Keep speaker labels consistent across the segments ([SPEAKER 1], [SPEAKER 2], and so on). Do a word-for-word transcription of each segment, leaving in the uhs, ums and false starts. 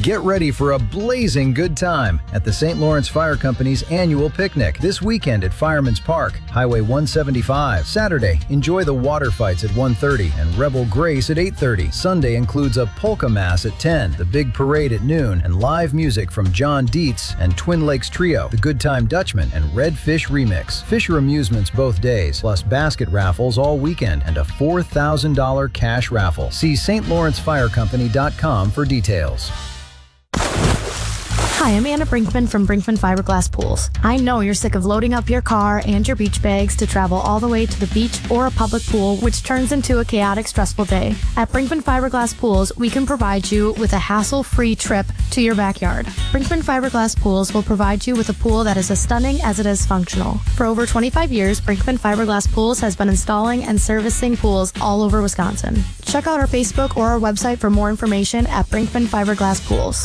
[SPEAKER 1] Get ready for a blazing good time at the Saint Lawrence Fire Company's annual picnic this weekend at Fireman's Park, Highway one seventy-five. Saturday, enjoy the water fights at one thirty and Rebel Grace at eight thirty. Sunday includes a polka mass at ten, the big parade at noon, and live music from John Dietz and Twin Lakes Trio, the Good Time Dutchman, and Redfish Remix. Fisher Amusements both days, plus basket raffles all weekend and a four thousand dollars cash raffle. See St Lawrence Fire Company dot com for details.
[SPEAKER 2] Hi, I'm Anna Brinkman from Brinkman Fiberglass Pools. I know you're sick of loading up your car and your beach bags to travel all the way to the beach or a public pool, which turns into a chaotic, stressful day. At Brinkman Fiberglass Pools, we can provide you with a hassle-free trip to your backyard. Brinkman Fiberglass Pools will provide you with a pool that is as stunning as it is functional. For over twenty-five years, Brinkman Fiberglass Pools has been installing and servicing pools all over Wisconsin. Check out our Facebook or our website for more information at Brinkman Fiberglass Pools.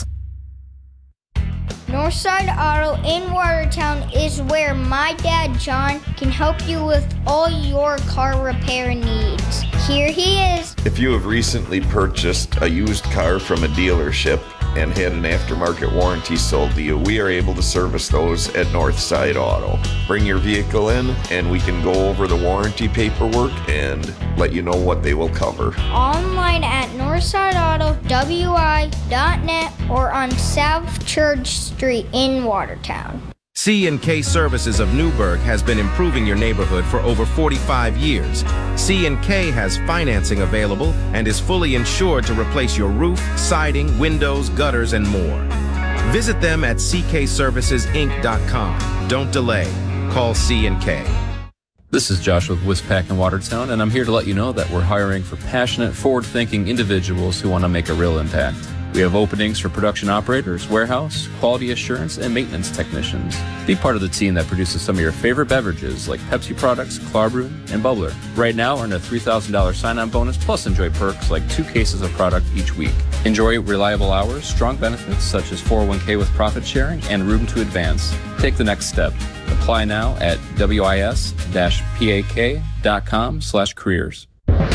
[SPEAKER 3] Northside Auto in Watertown is where my dad, John, can help you with all your car repair needs. Here he is.
[SPEAKER 4] If you have recently purchased a used car from a dealership and had an aftermarket warranty sold to you, we are able to service those at Northside Auto. Bring your vehicle in and we can go over the warranty paperwork and let you know what they will cover.
[SPEAKER 3] Online at northside auto w i dot net or on South Church Street in Watertown.
[SPEAKER 5] C and K Services of Newburgh has been improving your neighborhood for over forty-five years. C and K has financing available and is fully insured to replace your roof, siding, windows, gutters, and more. Visit them at c k services inc dot com. Don't delay. Call C and K.
[SPEAKER 6] This is Josh with Wispack in Watertown, and I'm here to let you know that we're hiring for passionate, forward-thinking individuals who want to make a real impact. We have openings for production operators, warehouse, quality assurance, and maintenance technicians. Be part of the team that produces some of your favorite beverages like Pepsi products, Klarbrun, and Bubbler. Right now, earn a three thousand dollars sign-on bonus, plus enjoy perks like two cases of product each week. Enjoy reliable hours, strong benefits such as four oh one k with profit sharing, and room to advance. Take the next step. Apply now at wis dash pak dot com slash careers.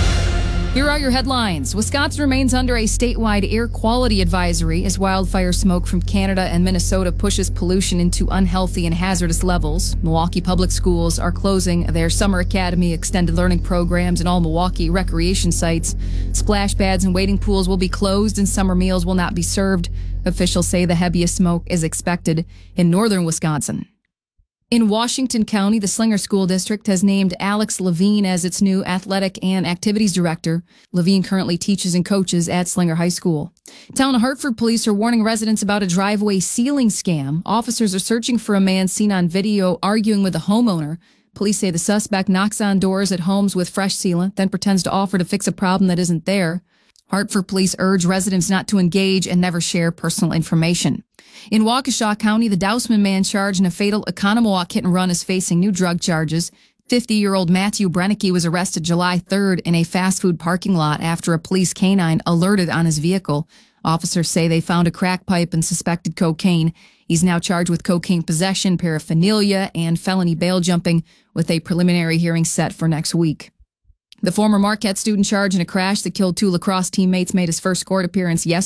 [SPEAKER 7] Here are your headlines. Wisconsin remains under a statewide air quality advisory as wildfire smoke from Canada and Minnesota pushes pollution into unhealthy and hazardous levels. Milwaukee Public Schools are closing their Summer Academy extended learning programs and all Milwaukee recreation sites. Splash pads and wading pools will be closed and summer meals will not be served. Officials say the heaviest smoke is expected in northern Wisconsin. In Washington County, the Slinger School District has named Alex Levine as its new athletic and activities director. Levine currently teaches and coaches at Slinger High School. Town of Hartford police are warning residents about a driveway ceiling scam. Officers are searching for a man seen on video arguing with a homeowner. Police say the suspect knocks on doors at homes with fresh sealant, then pretends to offer to fix a problem that isn't there. Hartford police urge residents not to engage and never share personal information. In Waukesha County, the Dousman man charged in a fatal Economowoc hit and run is facing new drug charges. fifty-year-old Matthew Brennicke was arrested July third in a fast food parking lot after a police canine alerted on his vehicle. Officers say they found a crack pipe and suspected cocaine. He's now charged with cocaine possession, paraphernalia, and felony bail jumping, with a preliminary hearing set for next week. The former Marquette student charged in a crash that killed two lacrosse teammates made his first court appearance yesterday.